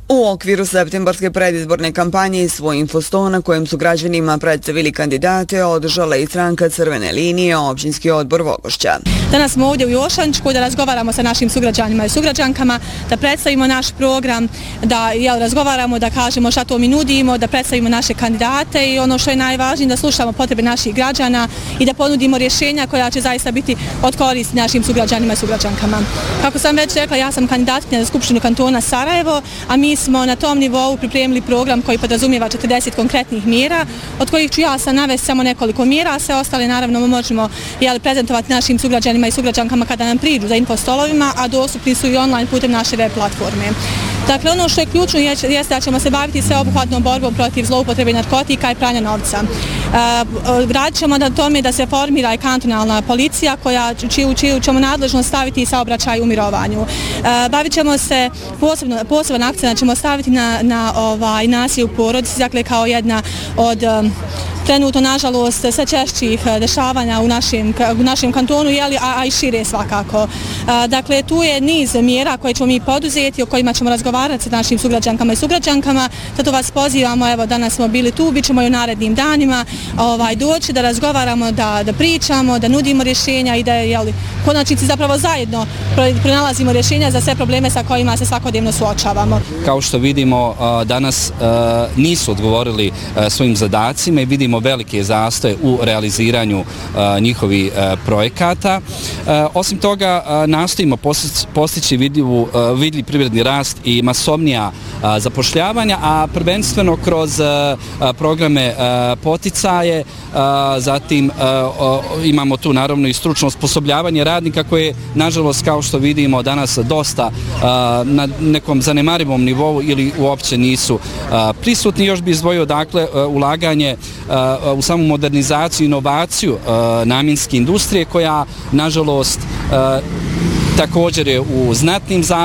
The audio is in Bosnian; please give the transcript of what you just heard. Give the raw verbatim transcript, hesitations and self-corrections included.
U okviru septembarske predizborne kampanje svoj infoston na kojem su građanima predstavili kandidate održala i stranka Crvene linije, općinski odbor Vogošća. Danas smo ovdje u Jošančku da razgovaramo sa našim sugrađanima i sugrađankama, da predstavimo naš program, da jel, razgovaramo, da kažemo šta to mi nudimo, da predstavimo naše kandidate i ono što je najvažnije da slušamo potrebe naših građana i da ponudimo rješenja koja će zaista biti od koristi našim sugrađanima i sugrađankama. Kako sam već rekla, ja sam kandidatkinja za Skupštinu kantona Sarajevo, a mi smo na tom nivou pripremili program koji podrazumijeva četrdeset konkretnih mjera, od kojih ću ja sam navesti samo nekoliko mjera, a sve ostale naravno možemo jel, prezentovati našim sugrađanima i sugrađankama kada nam priđu za infostolovima, a dostupni su i online putem naše web platforme. Dakle, ono što je ključno jeste da ćemo se baviti sveobuhvatnom borbom protiv zloupotrebe narkotika i pranja novca. Radit ćemo na tome da se formira i kantonalna policija koja čiju, čiju ćemo nadležnost staviti i saobraćaj u mirovanju. Bavit ćemo se, posebno, poseban akcent ćemo staviti na, na ovaj, nasilje u porodici, dakle kao jedna od trenutno, nažalost, sve češćih dešavanja u našem, u našem kantonu, jeli, a, a i šire svakako. A, dakle, tu je niz mjera koje ćemo mi poduzeti, o kojima ćemo razgovarati sa našim sugrađankama i sugrađankama. Zato vas pozivamo, evo, danas smo bili tu, bit ćemo i u narednim danima, ovaj, doći da razgovaramo, da, da pričamo, da nudimo rješenja i da, jeli, konačnici zapravo zajedno pronalazimo rješenja za sve probleme sa kojima se svakodnevno suočavamo. Kao što vidimo, danas nisu odgovorili svojim zadacima i vidimo velike zastoje u realiziranju uh, njihovih uh, projekata. Uh, osim toga, uh, nastojimo postići vidljivu, uh, vidljiv privredni rast i masovnija uh, zapošljavanja, a prvenstveno kroz uh, programe uh, poticaje, uh, zatim uh, imamo tu naravno i stručno osposobljavanje radnika koje, nažalost, kao što vidimo danas dosta uh, na nekom zanemarivom nivou ili uopće nisu uh, prisutni. Još bi izdvojio dakle uh, ulaganje uh, u samu modernizaciju i inovaciju uh, namjenske industrije koja, nažalost, uh, također je u znatnim zaposlenjima.